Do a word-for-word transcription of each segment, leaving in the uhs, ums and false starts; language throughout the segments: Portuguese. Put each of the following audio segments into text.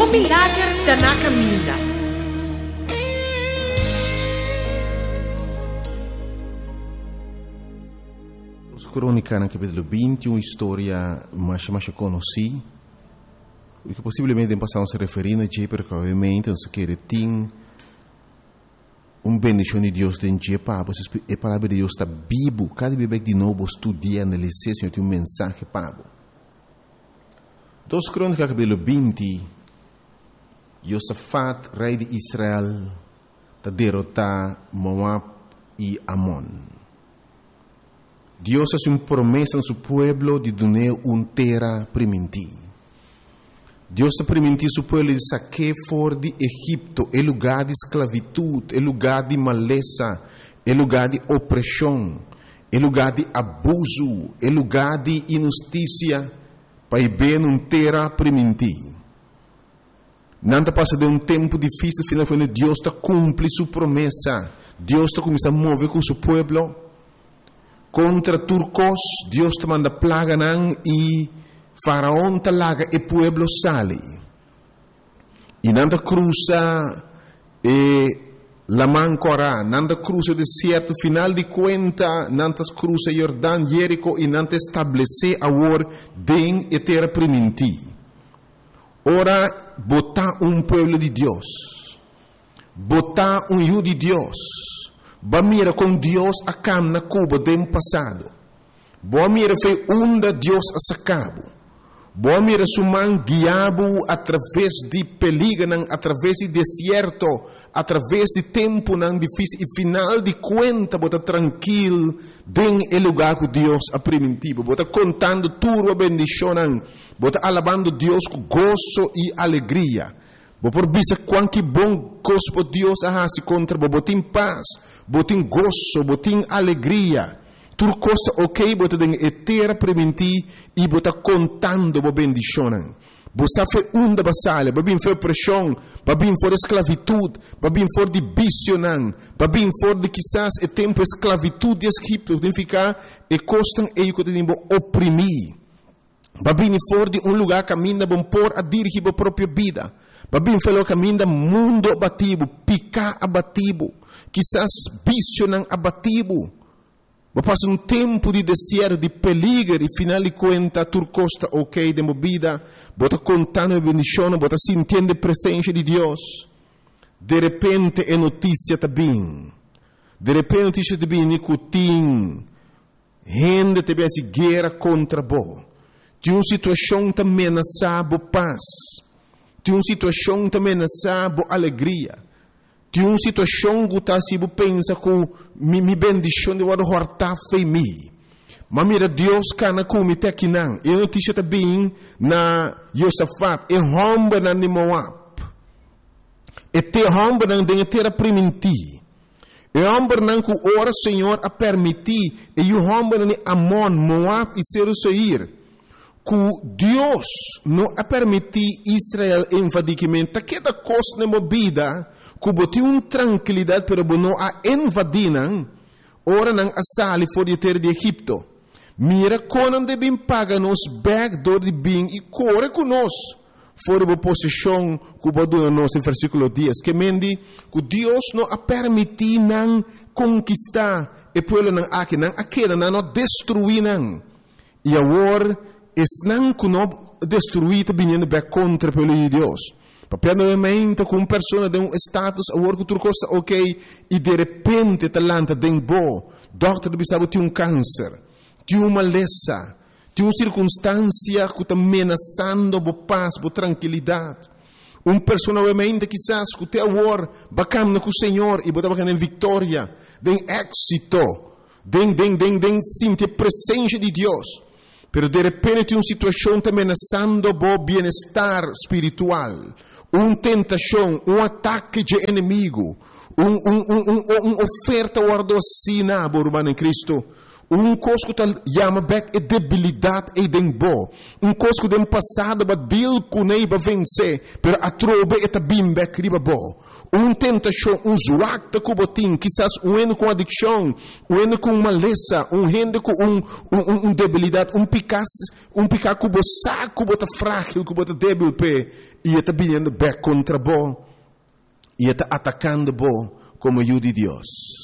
Bom milagre da na caminha. Os crônicas no capítulo vinte, uma história mais mais conhecida, que possivelmente passamos a referir a dia, porque obviamente não se quer ter uma bendição de Deus dentro de para a palavra de Deus está vivo, cada vez de novo estudia, analisar, Senhor, tem um mensagem para Dos crônicas capítulo vinte, Josafat, rei de Israel, está derrotar Moab e Amon. Deus hace uma promessa no seu povo de dar uma terra primitiva. Deus está permitindo seu povo de saquear fora de Egipto, é lugar de esclavitud, é lugar de maleza, é lugar de opressão, é lugar de abuso, é lugar de injustiça, para ir bem uma terra primitiva. Não está passando um tempo difícil, final quando Deus está cumpre sua promessa. Deus está começando a mover com seu povo. Contra turcos, Deus te manda plaga nan e faraón te laga e pueblo sale. E nanda cruza e la mancora, nanda cruza o deserto, final de conta, nanda cruza Jordão, Jerico e nanda estabelece agora den e terra primitiva. Ora, botar um pueblo de Deus, botar um hijo de Deus, ba mira com Deus a cam na Cuba do passado. Boa mira foi onda Deus a sacabo. Boa mira suman guiabo através de peligro, através de deserto, através de tempo não difícil e final de conta bota tranquilo den el lugar que Deus a primitivo. Bota contando tua bendição, bota alabando Deus com gozo e alegria. Bo por bisa quanto bom gosto Deus a se contra bo botin paz, botin gozo, botin alegria. Tur costa ok, bota den etera preventi e bota contando bo bendicionan. Bo sa fe unda basale, ba bin fe pressão, ba bin for esclavitud, ba bin for de bicionan, ba bin for de quizás e tempo esclavitud de Egipto, significa e costan e eu que bo oprimir. Ba bin for de um lugar caminha bom por a dirigir a própria vida. Babim falou caminho mundo abatido, picar abatido, quizás bicionan abatido. Passa um tempo de deserto, de peligro, e final de conta, tu costa ok de movida, bota contando a bendição, bota sentindo a presença de Deus. De repente é notícia também. De repente é notícia também, nicotim. Gente também se guerra contra bo. Tem uma situação também na sabo paz. Tem uma situação também na sabo alegria. Tem uma situação que está se pensa que mi, mi bendição de wado horta fe mi. Mas mira Deus cana com mi aqui não. E notícia também na Josafat, e romba na de Moab. E te romba na de terra primiti. E romba na que ora Senhor a permitir e o romba na de Amon, Moab e Seir. Que Deus não a permitir Israel invadimento, que da coisa na vida, que botou uma tranquilidade, pero não a invadiram, ora não a sali fora de terra de Egipto. Mira quando devem pagar nos backdoor de bem e corre conosco, fora da posição que botou nos no versículo dez, que mendi que Deus não a permitir não conquistar e pueblo não aqui não aquela não destruir não. E agora es não que não destruir vindo bem contra o povo de Deus. Papel novamente com uma pessoa de um status, a work outra coisa ok, e de repente talanta de bo, doctor bisabo tem um câncer, tem uma maleza, tem uma circunstância que está ameaçando a paz, a tranquilidade. Uma pessoa novamente quizás que tem a war, bacana com o Senhor e botar bacana em vitória, de êxito, de de de de sentir a presença de Deus. Pero de repente tem uma situação também ameaçando o bem-estar espiritual, uma tentação, um ataque de inimigo, uma um, um, um, um oferta guardocina, irmão em Cristo, Um coisa que tal chama back é debilidade e dembo. Um coisa que dem passado ba deal kunei ba vencer, pero a trobe eta bim back riba bo. Um tentação, um zuak ta kubotin, quizás um eno com adicção, um eno com maleza, um rende com um um, um debilidade, um picas, um picar kubo saco, kubo ta frágil, kubo ta débil pe, e eta vindo back contra bo. E eta atacando bo como ajuda de Deus.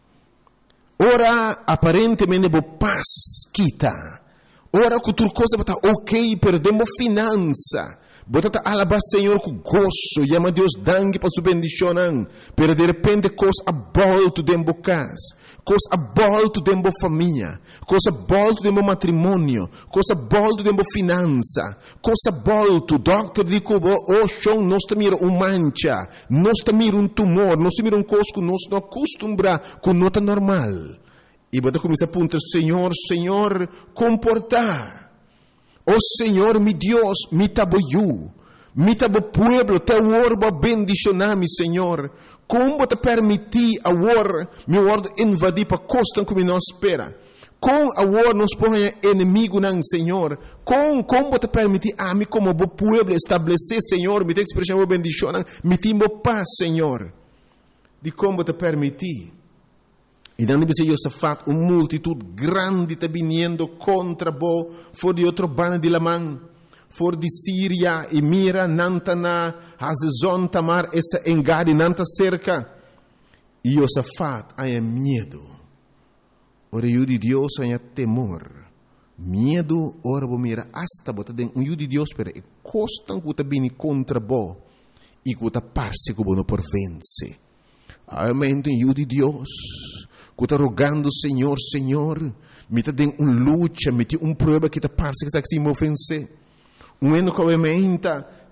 Ora, aparentemente, bo paz quita. Ora, que tudo coisa está ok, perdemos finança. Bota alaba Senhor com gozo, chama Deus dangue para sua bendição. Pero de repente, coisa abolto dentro da casa, coisa abolto dentro da família, coisa abolto dentro do matrimônio, coisa abolto dentro da finança, coisa abolto. Doctor diz que o chão nós mira um mancha, nós mira um tumor, nós mira um coisa que nós não acostumbra com nota normal. E bota começa a apontar, Senhor, Senhor, comportar. Oh Senhor, mi Deus, mi taboyu, mi tabo pueblo, te orba bendicionar-me, Senhor. Como te permitir a war, mi word invadir para costa como nós espera. Com a war nos põe inimigo não, Senhor. Com como te permitir a mim como bo pueblo estabelecer, Senhor, me te expressão bo bendição, me timbo paz, Senhor. De como te permitir. E não deve ser Josafat, uma multitud grande está vindo contra bo, for de outro bando de Lamã, for de Síria, e mira, Nantana, Hazezon, Tamar, esta engade, Nanta cerca. E Josafat, há medo. Ora, o de Deus, há temor. Medo, ora, bo mira, hasta bota den, um de Deus, pero e costan que está vindo contra bo, e que está parse que bo não por vence. Amém, o de Deus. Que está rogando, Senhor, Senhor, me está dando uma luta, me tem uma prova que está parece que está se ofencer. Um ano que obviamente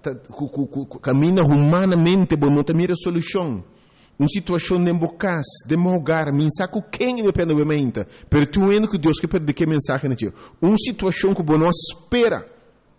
caminha humanamente, bom, não tem mira solução. Uma situação de embocas, de mogar, me saco quem me pede obviamente. Pero tu ano que Deus que perde que mensagem, né? Uma situação que bom não espera.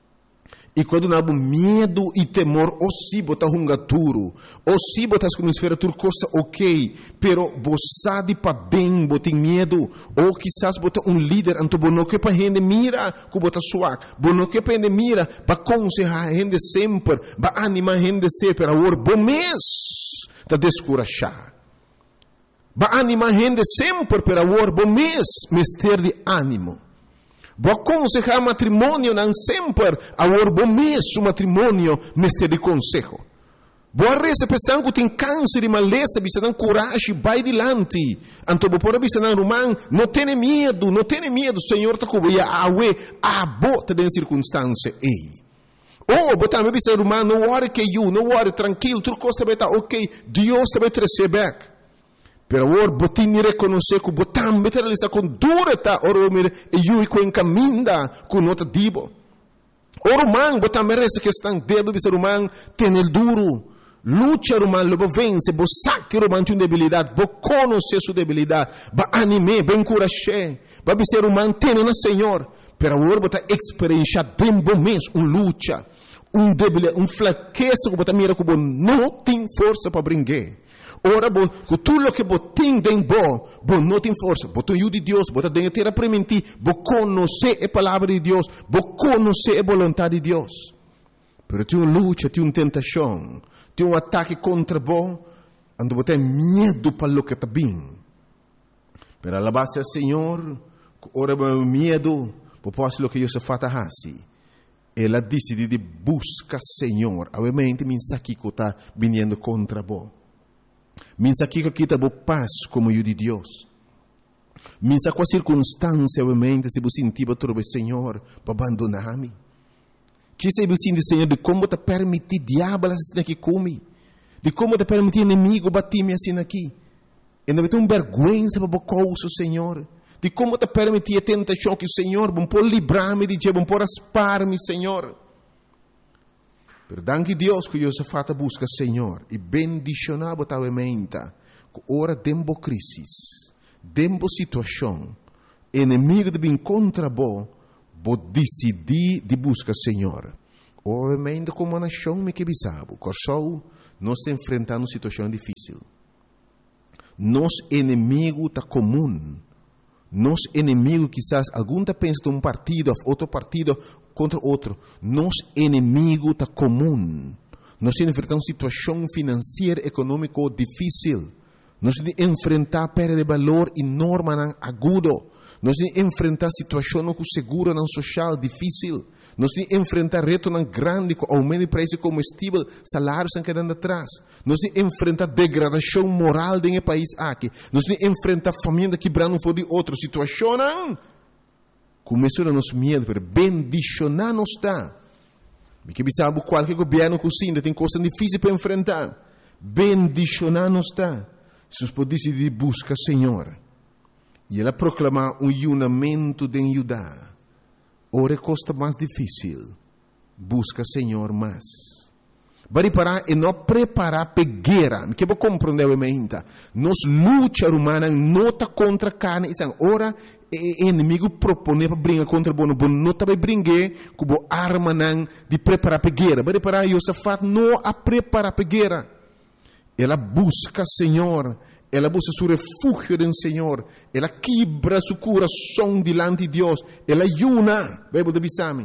E quando nós temos medo e temor, ou se botar um duro, ou se botar como esfera tudo coisa ok, pero você de para bem, botar medo, ou quizás botar um líder, então bono que para gente mira, que botar suave, bono que para gente mira, para aconselhar a gente sempre, para animar a gente sempre, para o bom mês, para descorachar. Para animar a gente sempre, para o bom mês, mister de ânimo. Vou aconselhar matrimônio não sempre, agora bom mês o matrimônio, mestre de conselho. Boa reza pensando que tem câncer e maleza, bisa não coragem, vai adiante. Então, por bisa não romano, não tenha medo, não tenha medo, Senhor está cobrindo a awe, a bota de circunstância, ei. Oh, botar me bisa romano, não worry que you, não worry, tranquilo, tudo coisa vai estar ok, Deus vai te receber. Pero agora, botin reconhecer que botam meter ali com dura tá, ora mir e eu com encaminda com nota dibo. Ora man, botam merece que estão débil bisa romano, tem el duro. Lucha romano, lobo vence, bo saque romano tem debilidade, bo conhecer sua debilidade, ba anime, ba encorajar, ba bisa romano tem na Senhor. Pero agora botar experiência dembo mês, um lucha, um debilidade, um fraqueza que botam mira que bo não tem força para brincar. Ora, bo, que tudo que bo tem dentro bo, bo não tem força, bo tem de Deus, bo tem que ter mentir, bo conhecer a palavra de Deus, bo conhecer a vontade de Deus. Pero tem uma luta, tem uma tentação, tem um ataque contra bo, ando bo tem medo para o que está bem. Pero a la base do Senhor, ora bo medo, bo posso lo que eu se fata assim. Ela decide de buscar Senhor, obviamente me aqui que está vindo contra bo. Minsa aqui que está boa paz como eu de Deus. Minsa com a circunstância, obviamente, se você sentir para Senhor, para abandonar-me. Que se você sentir, Senhor, de como te permitir diabo assim aqui comigo. De como te permitir inimigo bater-me assim aqui. E não vai ter uma vergonha para o Senhor. De como te permitir a tentação que o Senhor, bom por livrar-me de Deus, bom por aspar-me, Senhor. Pero danke Deus que eu se fata busca Senhor e bendicionar botavamente que ora dembo crisis, dembo situação, inimigo de bem contra bo, bo decidir de busca Senhor. Obviamente como uma nação me que bisabo, corsou nós enfrentando situação difícil. Nos inimigo tá comum, Nos inimigos, quizás, algum tá pensa de um partido, outro partido contra outro. Nos inimigo tá comum. Nós enfrentamos situação financeira, econômica difícil. Nós enfrentar perda de valor enorme, agudo. Nós enfrentar situação com seguro social difícil. Nós enfrentar reto grande com aumento de preço de combustível, salários estão quedando atrás. Nós enfrentar degradação moral do país aqui. Nós enfrentar família quebrando um de outra situação. Começou a nos medo, pero bendicionar nos está. Porque sabe qualquer governo cozinha tem coisas difíceis para enfrentar. Bendicionar nos está. Se nós podemos decidir buscar Senhor. E ela proclamar um unimento de ajudar. Ora costa mais difícil. Busca Senhor mais. Bari parar e não preparar para guerra. Que vou compreender obviamente. Nos luta humana não está contra carne. Ora o inimigo propõe para brincar contra bono. Bono não está para brincar com a arma de preparar para guerra. Bari parar e Josafat não a preparar para guerra. Ela busca Senhor. Ela busca seu refúgio do Senhor. Ela quebra seu coração diante de Deus. Ela ayuna. Bíblia de Bisami.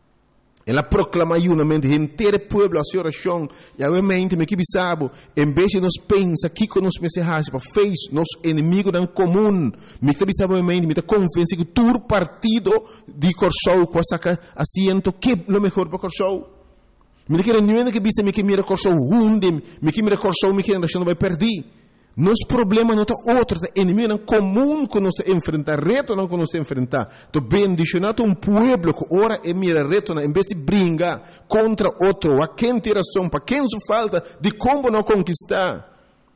Ela proclama ayunamento. Inteiro povo a sua oração. E obviamente, me que bisabo. Em vez de nós pensar que com nos mensagens para fez nosso inimigo em comum. Me que bisabo obviamente. Me que confiança que todo partido de Corsou com essa assento que é o melhor para Corsou. Me que não é que bisa me que mira Corsou hunde. Me que mira Corsou me que a nação vai perder. Nosso problema não é outro, é inimigo não comum que nós enfrentar, reto não que nós enfrentar. Então, bendicionado um povo que ora e mira reto, em vez de brincar contra outro, a quem tem razão, para quem se falta, de como não conquistar.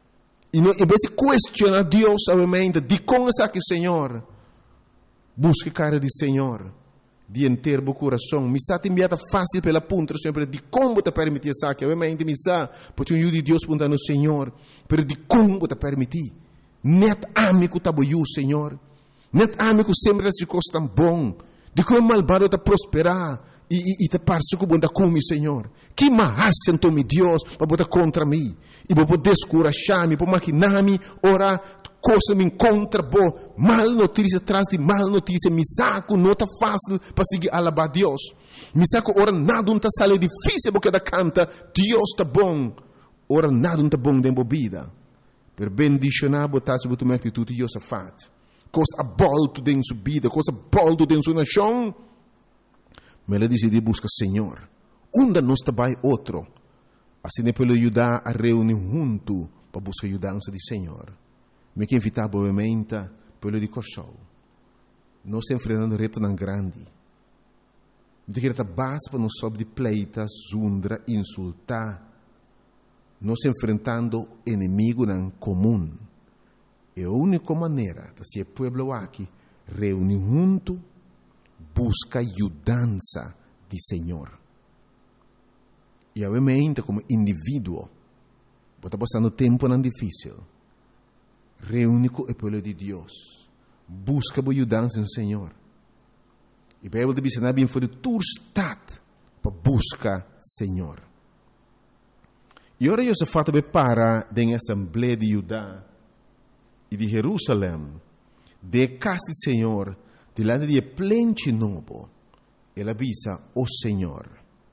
E não, em vez de questionar Deus, obviamente, de como é que Senhor, busque a cara de Senhor, de inteiro o coração. Me está enviada fácil pela ponta, sempre de como te permitir isso aqui. Obviamente, me está, porque um de Deus pergunta no Senhor, pero de como te permitir. Net amigo tá bom, Senhor. Net amigo sempre se costa tão bom. De como malvado te prosperar e, e, e te parece que bom come, Senhor. Que mais sentou me Deus para botar contra mim e para descorajar-me, para maquinar-me, orar. Coisa me encontra boa, mal notícia atrás de mal notícia, me saco, não está fácil para seguir alabar Deus. Me saco, ora nada não está sale difícil porque da canta, Deus está bom. Ora nada não está bom de bebida. Per bendicionar botar sobre tua atitude Josafat. Coisa abolto de sua vida, coisa abolto de sua nação. Mas ela decide buscar Senhor. Onde nós trabalha outro. Assim é para ajudar a reunir junto para buscar a ajudança de Senhor. Me que invitar obviamente pelo de Corsou. Nós estamos enfrentando reto tão grande. Me que está base para nós sobre de pleita, zundra, insultar. Nós estamos enfrentando inimigo em comum. É a única maneira de ser povo aqui reunir junto, busca ajudança de Senhor. E obviamente como indivíduo, está passando tempo não difícil. Reúne com o povo de Deus. Busca a ajudança no Senhor. E a Bíblia diz que não é for tu estado para buscar Senhor. E agora eu se fato de para da Assembleia de Judá e de Jerusalém, de casa do Senhor, de lá de plente novo, ele avisa o Senhor.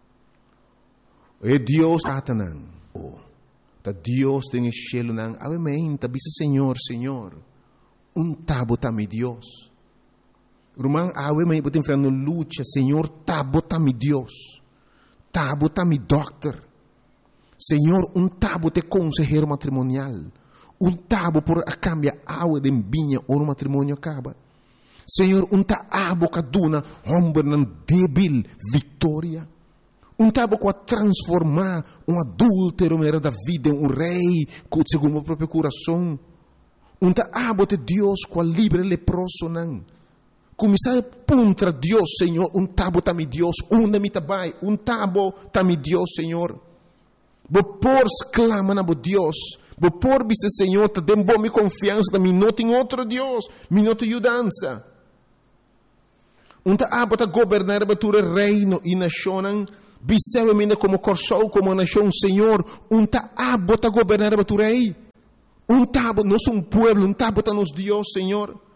É Deus Satanás. Da Deus tem cielo nang obviamente bisa Senhor, Senhor. Um tabo tami Deus. Rumang obviamente botem frente luta, Senhor, tabo tami Deus. Tabo tami doctor. Senhor, um tabo te consejero matrimonial. Um tabo por a cambia água de vinha ou matrimônio acaba. Senhor, um tabo caduna homem nan débil vitória. Um tabo para transformar um adúltero da vida em um rei segundo o próprio coração. Um tabo de Deus com a livre leproso não. Começar contra Deus, Senhor. Um tabo tá mi Deus. Um da mi tabai. Um tabo tá mi Deus, Senhor. Vopor exclama na Deus. Vopor dice Senhor, te dem bom mi confiança da mi not em outro Deus. Mi not ajudança. Um tabo tá governar batura reino e nação. Bisewamente como Corsou, como nação, Senhor, um tabo está governar a tu rei. Um tabo, nós somos um povo, um tabo está nos Deus, Senhor.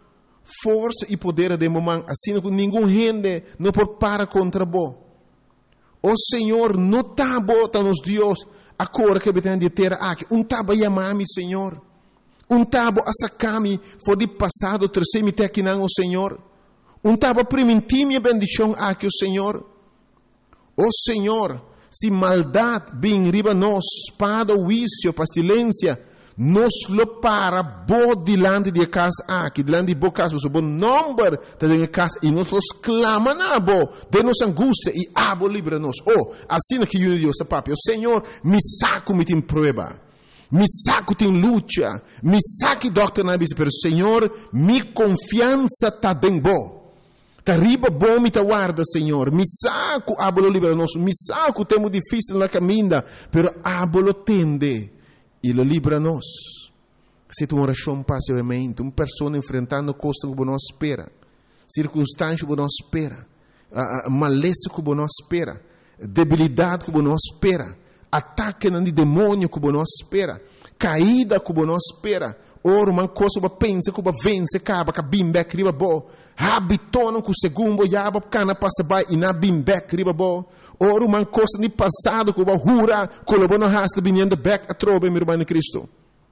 força e poder de mamãe, assim que nenhum gente não pode parar contra bo. O Senhor não está botando nos Deus a cor que tem de ter aqui. Um taba chamar-me, Senhor. Um taba a sacar-me for de passado, terceiro me aqui não, o Senhor. Um taba permitir minha bendição aqui, o Senhor. O Senhor, se maldade vem riba nós, espada, vício, pestilência, nos lo para bo dilante de casa aqui, dilante de bo casa, o bom número de casa, e nós los clama na bo, de nos angústia, e abo livra-nos. Oh, assim que eu Deus, papi, o Senhor, me saco, me tem prova, me saco, tem luta, me saque, doutor, na bisa, pero Senhor, me confiança tá bem bo. Tá riba bom, me tá guarda, Senhor, me saco, abo livra-nos, me saco, temo difícil na caminha, pero abo lo tende. E lo libra-nos. Se tu oração passivamente, uma pessoa enfrentando coisas que não espera, circunstâncias que não espera, uh, maleza que não espera, debilidade que não espera, ataque de demônio que não espera, caída que não espera, ora uma coisa que pensa que vence, acaba que bimbek riba bo, habitona que o segundo yaba cana passa by e na bimbek riba bo. Ora uma coisa de passado que o hura colabora na rasta vinhando back a trobe meu irmão em Cristo.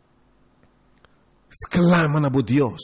Exclama na bo Deus.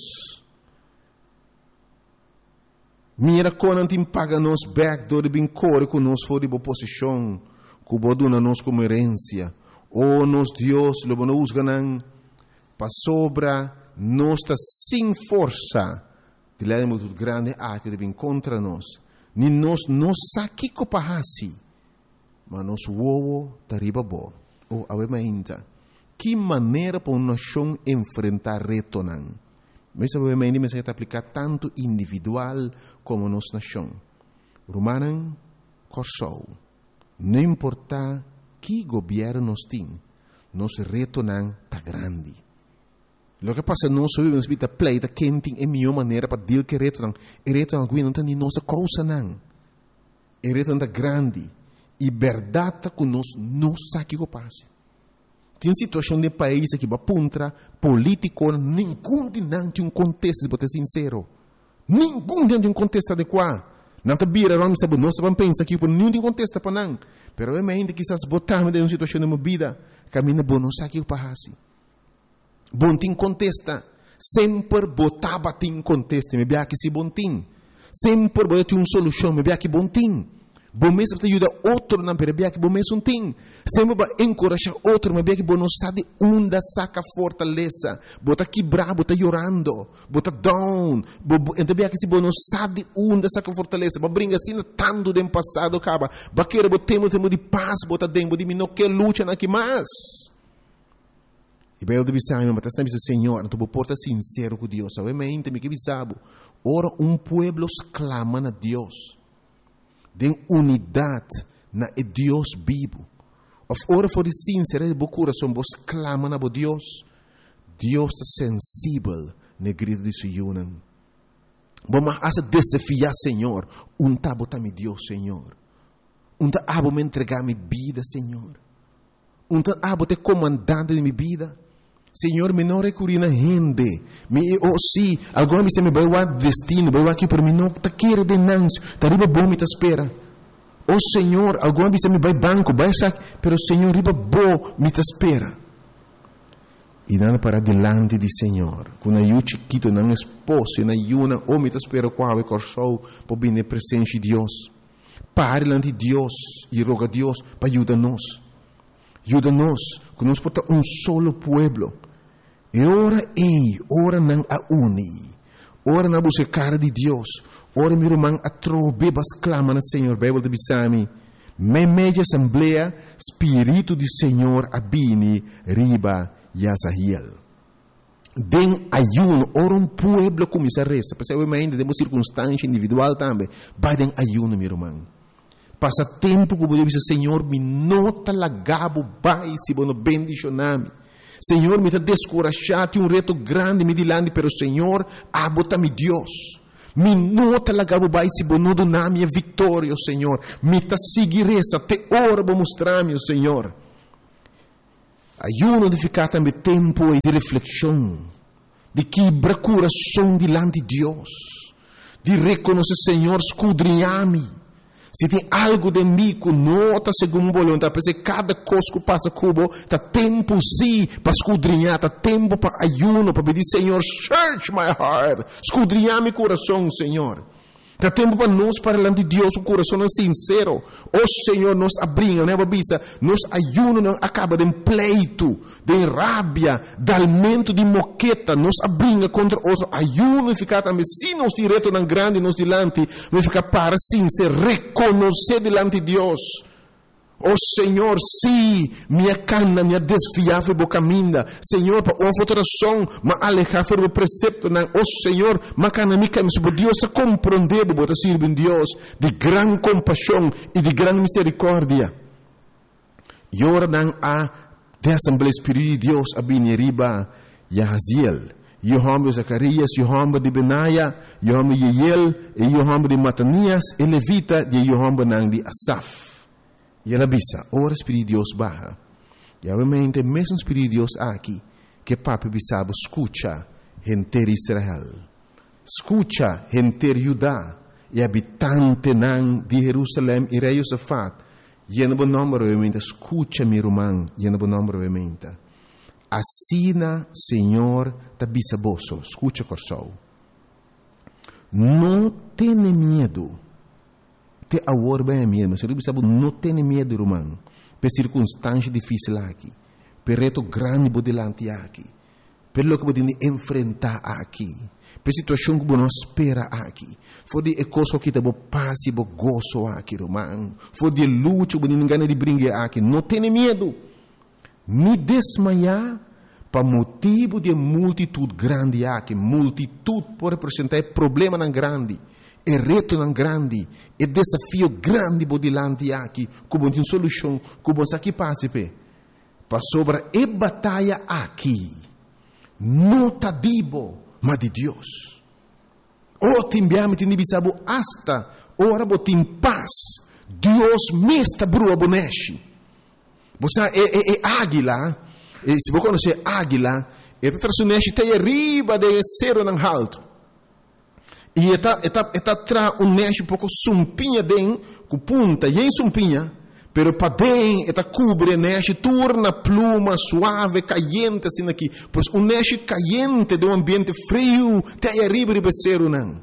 Mira quando não paga nos back do de bem core com nós for de boa posição, que o dona nos como herência. Oh nos Deus, lo bono usganan para sobra nós está sem força. De lá é muito grande a que deve contra nós. Ni nos não saque copahasi, mas nos uovo tariba bo. O avemainta, que maneira para uma nação enfrentar reto não? Mas avemainta me se aplicar tanto individual como nos nação. Romanan corsou, não importa que governo nos tem, nos reto não tá grande. Lo que passa nós vivemos vida pleita quente é a melhor maneira para dizer que reto não, e reto não não tem nossa causa não, e reto não grande, e verdade que nós não sabe o que passa. Tem situação de país que vai puntra político, nenhum de não tem um contexto, de ser sincero, nenhum tem um contexto adequado. Não te bira, não sabe, nós vamos pensar que nenhum tem contexto para não, pero é ainda que quizás botamos em uma situação de uma vida, caminha bom, não sabe o que passa. Bom tim contesta, sempre botava tim contesta, me bia que se bom tim, sempre botava uma solução, me bia que bom tim, bom mesmo te ajuda outro não, me bia que bom mesmo tim, sempre vai encorajar outro, me bia que bom não sabe onde saca fortaleza, bota quebrar, bota chorando, bota down, então bia que se bom não sabe onde saca fortaleza, vai brincar assim tanto do passado acaba, vai querer botemos temos de paz, bota dentro de mim não quer luta na que mais. E bem, eu deve saber, mas está dizendo, Senhor, não estou porta sincero com Deus. Obviamente, me que sabe, ora um povo clama a Deus, de unidade na Deus vivo. Ora for sincero de bo coração, vos clama a Deus. Deus está sensível na grito de Senhor. Vamos a desafiar, Senhor, um tabo tá me Deus, Senhor. Um tabo me entregar minha vida, Senhor. Um tabo te comandante de minha vida. Senhor, me não recorri na gente. Me, oh, sim, agora me se me vai o destino, vai aqui por mim, não está querendo de nancio, está riba bom, me está espera. Oh, Senhor, agora me se me vai banco, vai sac, pero Senhor, riba bom, me está espera. E nada para delante de Senhor, com a eu chiquito, não esposo, na yuna, oh, me está espera, qual é corso, para vir na presença de Deus. Pare diante de Deus e roga a Deus para ajudar-nos. Ajuda-nos, que nós podemos um solo pueblo. E ora ei, ora não a uni. Ora na buscar de Deus. Ora meu irmão a trobe bas clama na Senhor. Bíblia de Bisami. Me media assembleia, Espírito do Senhor abini, riba e azahiel. Den ayuno, ora um pueblo começa a resta. Porque eu ainda temos circunstância individual também. Vai den ayuno, meu irmão. Passa tempo que eu dizer, Senhor, me nota lagabo, vai, se bono bendicioname. Senhor, me está descorajado, um reto grande, me dilande, pero Senhor, abota-me Deus. Me nota lagabo, vai, se bono doname a vitória, Senhor. Me está seguir essa, te ora para mostrar-me, Senhor. Ayuno de ficar também tempo de reflexão, de quebrar coração diante de Deus, de reconhecer, Senhor, escudrinhar-me. Se tem algo de mim que não está segundo a vontade, porque cada coisa que passa cubo, está tempo sim para escudrinhar, está tempo para ayuno, para pedir, Senhor, search my heart, escudrinhar meu coração, Senhor. Está tempo para nós, para diante de Deus, o coração é sincero. O Senhor nos abrinha, né, babisa? Nos ayuno não acaba de pleito, de rabia, de aumento de moqueta, nos abrinha contra os ayuno e ficar também, se nos direto na grande, nos dilante, vai ficar para sincero, reconhecer diante de Deus. Oh Senhor, sim, minha cana, minha desviava do caminho, Senhor, para uma alteração, mas alejar do precepto, não, oh Senhor, mas cana minha caminho, para Deus te compreender, para servir Deus, de grande compaixão e de grande misericórdia. E ora não há de Assembleia Espírita de Deus, a bineriba, Yahaziel, Yohamba de Zacarias, Yohamba de Benaia, Yohamba de Yeiel, e Yohamba de Matanias, e Levita, de Yohamba não de Asaf. E ela bisa, ora Espírito de Deus barra. E obviamente, mesmo Espírito de Deus aqui, que papi bisabo, escucha, gente de Israel. Escucha, gente de Judá, e habitante nan de Jerusalém, e rei Josafat. E no bom nome, obviamente, escucha, meu irmão, e no bom nome, obviamente. Assina, Senhor, ta bisaboso, escucha, corsou. Não tenha medo. Te agora bem mesmo, mas eu sabe não tem medo, irmão, por circunstância difícil aqui, por reto grande por delante aqui, pelo que podemos enfrentar aqui, por situação que não espera aqui, for de coisa que te bo paz e bo gozo aqui, irmão, for de luta que ninguém de brincar aqui, não tem medo, me desmaiar para motivo de multitude grande aqui, multitude por representar problema não grande. É reto não grande, é desafio grande por delante aqui, como tem solução, como aqui passa pe, para sobre a batalha aqui, não tá dibo, mas de Deus. O timbiame tem bisabo hasta ora botim paz, Deus mesta brua boneshi. Você é, é, é águila, e se você conhece águila, é traçuneshi tem arriba de cero não alto. E está está está tra um neche um pouco sumpinha den com punta e em sumpinha, pero para den está cobre neche torna pluma suave caliente assim aqui, pois um neche caliente de um ambiente frio tem arriba de becero não.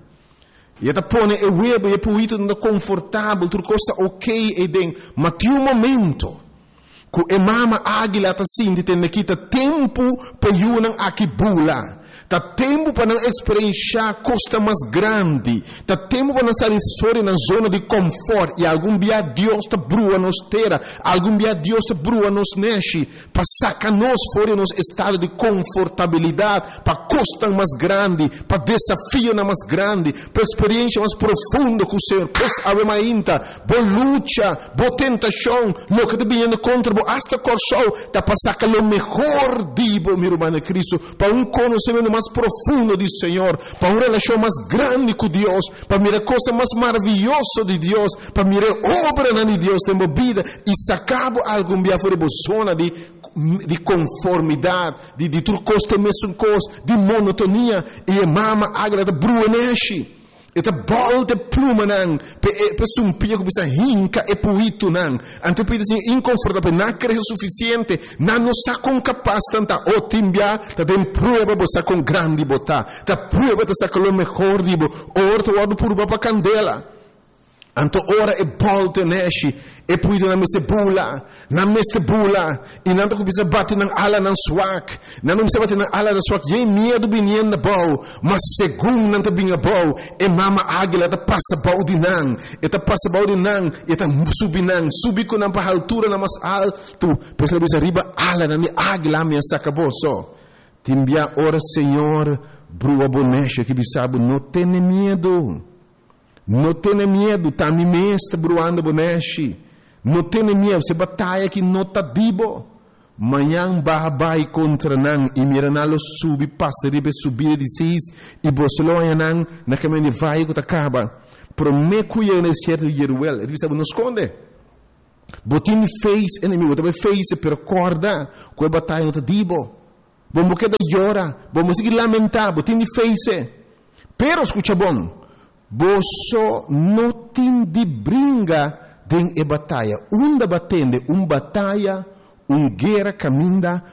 E está põe o web e puito não confortável, tudo coisa ok e den, mas tem um momento que a mama águila está assim de ter naquita tempo para yunan aqui bula. Tá tempo para não experienciar costa mais grande. Tá tempo para não sair fora na zona de conforto. E algum dia Deus te brua nos terra. Algum dia Deus te brua nos neche. Para sacar nós fora nos estado de confortabilidade. Para costa mais grande. Para desafio mais grande. Para experiência mais profunda com o Senhor. Pois ave mainta. Boa luta. Boa tentação. Lo que te vindo contra. Boa hasta corção. Tá para sacar o melhor dibo, meu irmão Cristo. Para um conhecimento mais profundo do Senhor, para uma relação mais grande com Deus, para mirar coisa mais maravilhosa de Deus, para mirar obra de Deus tem vida e sacar algum dia fora de zona de de conformidade, de de tudo coisa mesmo coisa, de monotonia e a mama agra de bruaneshi. Eta bol de pluma nang, pe pe sumpia que bisa hinca e puito nang. Anto pide assim inconfortável, não creio suficiente, não nos sacam capaz tanta o timbia, ta tem prova bosa com grande bota, ta prova ta saca o melhor dibo, orto wado por baba candela. Anto ora e bolte neshi e puito na meste bula, na meste bula, e nanto que bisa bate nang ala nang swak, nanto bisa bate nang ala nang swak, ye medo binien na bau, mas segundo nanto binga bau, e mama águila ta passa bau di nang, e ta passa bau di nang, e ta subi nang, subi ko nang pa altura na mas alto, pois ela bisa riba ala na mi águila mi sacaboso. Timbia ora Senhor, brua bonecha que bisabo, não tenha medo. Não tenha medo, tá me mesta bruando bonechi. Não tenha medo, se batalha que não tá dibo. Manhã babai contra nan e miranalo subi passa ribe subir de seis e bosloia nan na caminho vai que acaba. Prometo eu nesse certo Jeruel, ele sabe não esconde. Botin fez inimigo, também fez se percorda com a batalha não tá dibo. vamos quedar llorar, vamos seguir lamentar, vamos ter face. Pero, escucha bom, você não tem de brinca de batalha. Uma batalha, uma batalha, uma guerra caminha